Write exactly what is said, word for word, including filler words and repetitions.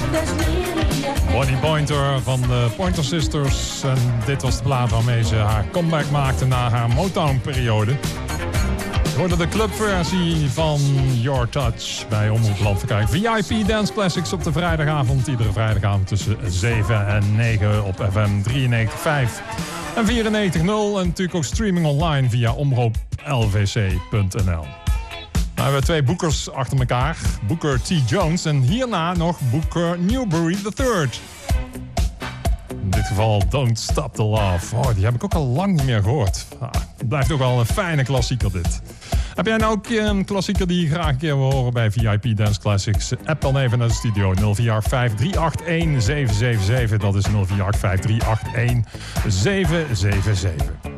Bonnie Pointer van de Pointer Sisters. En dit was de plaat waarmee ze haar comeback maakte na haar Motown-periode. We hoorden de clubversie van Your Touch bij Omroep Landverkijk. V I P Dance Classics op de vrijdagavond. Iedere vrijdagavond tussen zeven en negen op F M drieënnegentig komma vijf en vierennegentig komma nul. En natuurlijk ook streaming online via omroep L V C punt N L. Nou, we hebben twee boekers achter elkaar. Booker T. Jones en hierna nog Booker Newberry de derde. In dit geval Don't Stop the Love. Oh, die heb ik ook al lang niet meer gehoord. Ah, het blijft ook wel een fijne klassieker dit. Heb jij nou ook een klassieker die je graag een keer wil horen bij V I P Dance Classics? App dan even naar de studio nul vier acht vijf drie acht een zeven zeven zeven. Dat is nul vier acht vijf drie acht een zeven zeven zeven.